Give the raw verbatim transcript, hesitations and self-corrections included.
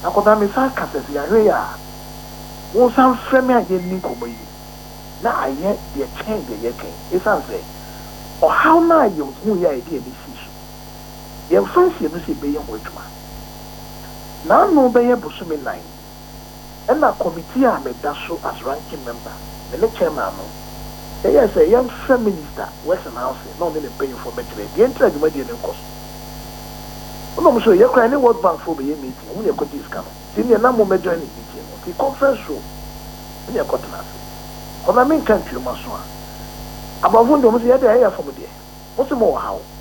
akoda me sa kasa si ahwe ya wo san frame aye ni komo yi na aye de chen de ye ken esan se o how na ye hu ya ide ni si ye fancy no se be ye ho adwuma na no be ye bosomi nine and na committee a me da so as ranking member the chairman no yes a young minister Western House no need to pay for metre the entry the media no cost no mo so ye kra ni World Bank for be meeting we dey go discount tin ye na mo me join meeting the conference room we dey go to us ona men country ma so a abavun do mo ye dey here for me dey mo so mo how